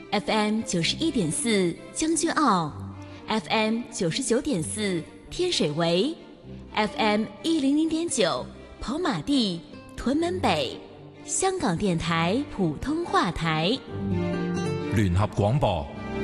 FM 91.4将军澳， FM 99.4天水围， FM 100.9跑马地、屯门北，香港電台普通話台聯合廣播。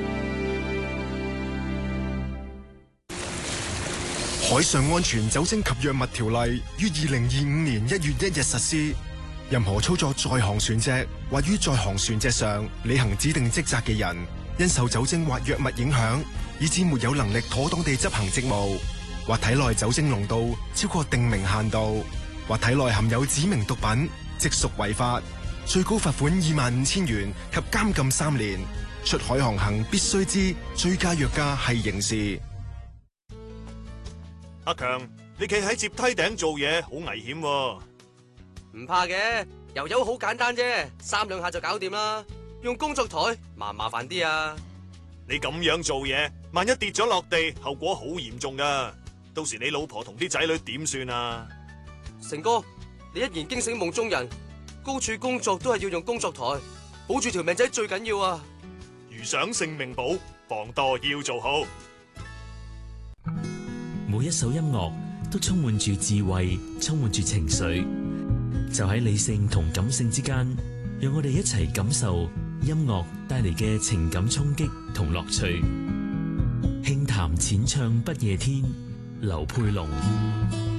海上安全酒精及藥物條例於2025年1月1日實施。任何操作在航船隻或於在航船隻上履行指定職責嘅人，因受酒精或藥物影響，以致沒有能力妥當地執行職務，或體內酒精濃度超過定明限度，或體內含有指明毒品，即屬違法，最高罰款25,000元及監禁3年。出海航行必須知醉駕藥駕係刑事。 阿強，你企喺接梯頂做嘢好危險喎。 唔怕嘅，油油好簡單啫，3兩下就搞掂啦。用工作台麻煩啲啊。 你咁樣做嘢，萬一跌咗落地，後果好嚴重噶。到時你老婆同啲仔女點算啊？ 成哥，你一言驚醒夢中人，高處工作都係要用工作台，保住條命仔最緊要啊。 如想性命保，防墮要做好。 每一首音樂都充滿住智慧，充滿住情緒。就喺理性同感性之間，讓我哋一齊感受音樂帶嚟嘅情感衝擊同樂趣。輕談淺唱不夜天，劉佩龍。